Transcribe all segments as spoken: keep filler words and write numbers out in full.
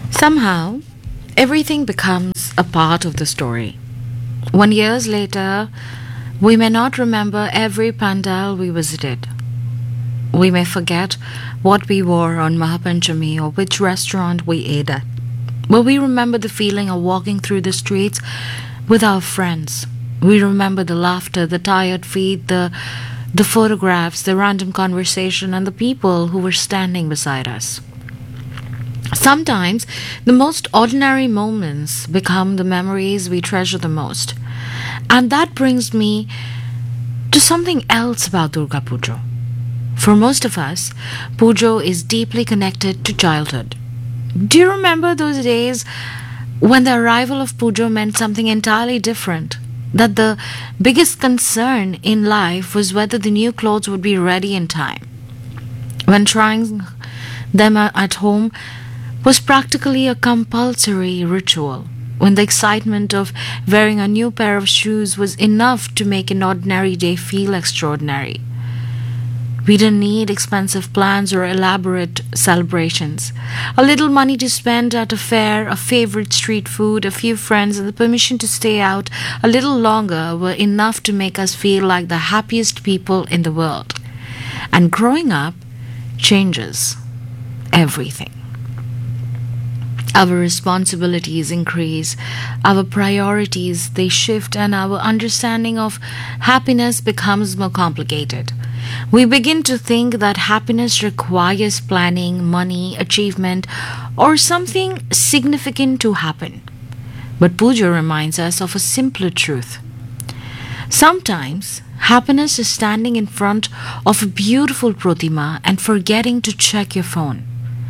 Somehow, everything becomes a part of the story. When years later, we may not remember every pandal we visited. We may forget what we wore on Mahapanchami or which restaurant we ate at. But we remember the feeling of walking through the streets with our friends. We remember the laughter, the tired feet, the the photographs, the random conversation, and the people who were standing beside us. Sometimes the most ordinary moments become the memories we treasure the most. And that brings me to something else about Durga Puja. For most of us, Pujo is deeply connected to childhood. Do you remember those days when the arrival of Pujo meant something entirely different? That the biggest concern in life was whether the new clothes would be ready in time. When trying them a- at home was practically a compulsory ritual. When the excitement of wearing a new pair of shoes was enough to make an ordinary day feel extraordinary. We didn't need expensive plans or elaborate celebrations. A little money to spend at a fair, a favorite street food, a few friends, and the permission to stay out a little longer were enough to make us feel like the happiest people in the world. And growing up changes everything. Our responsibilities increase, our priorities they shift, and our understanding of happiness becomes more complicated. We begin to think that happiness requires planning, money, achievement, or something significant to happen. But Puja reminds us of a simpler truth. Sometimes happiness is standing in front of a beautiful Pratima and forgetting to check your phone.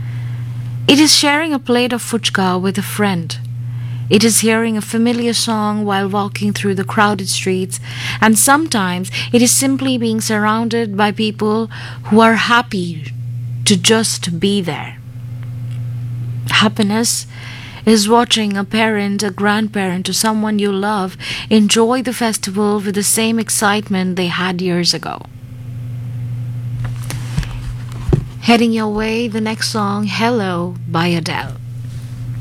It is sharing a plate of fuchka with a friend. It is hearing a familiar song while walking through the crowded streets, and sometimes it is simply being surrounded by people who are happy to just be there. Happiness is watching a parent, a grandparent, or someone you love enjoy the festival with the same excitement they had years ago. Heading your way, the next song, Hello by Adele.